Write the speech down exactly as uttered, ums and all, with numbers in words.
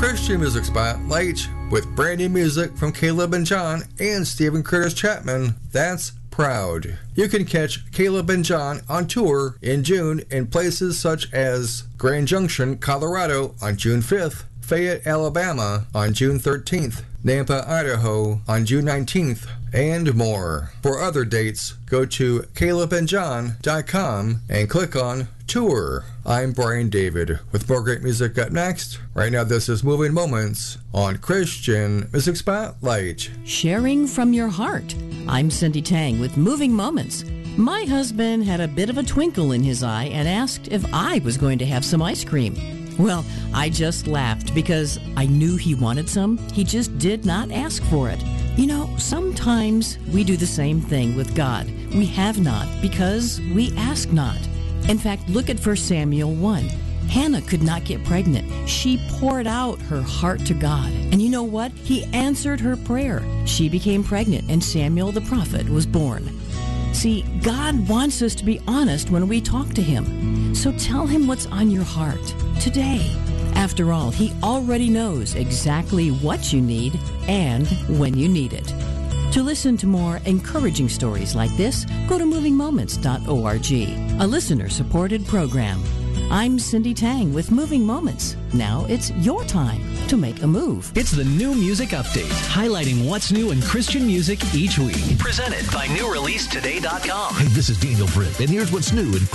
Christian Music Spotlight with brand new music from Caleb and John and Stephen Curtis Chapman. That's Proud. You can catch Caleb and John on tour in June in places such as Grand Junction, Colorado on June fifth, Fayette, Alabama on June thirteenth, Nampa, Idaho on June nineteenth, and more. For other dates, go to caleb and john dot com and click on Tour. I'm Brian David with more great music up next. Right now, this is Moving Moments on Christian Music Spotlight. Sharing from your heart. I'm Cindy Tang with Moving Moments. My husband had a bit of a twinkle in his eye and asked if I was going to have some ice cream. Well, I just laughed because I knew he wanted some. He just did not ask for it. You know, sometimes we do the same thing with God. We have not because we ask not. In fact, look at First Samuel one. Hannah could not get pregnant. She poured out her heart to God. And you know what? He answered her prayer. She became pregnant, and Samuel the prophet was born. See, God wants us to be honest when we talk to Him. So tell Him what's on your heart today. After all, He already knows exactly what you need and when you need it. To listen to more encouraging stories like this, go to moving moments dot org, a listener-supported program. I'm Cindy Tang with Moving Moments. Now it's your time to make a move. It's the New Music Update, highlighting what's new in Christian music each week. Presented by new release today dot com. Hey, this is Daniel Britt, and here's what's new in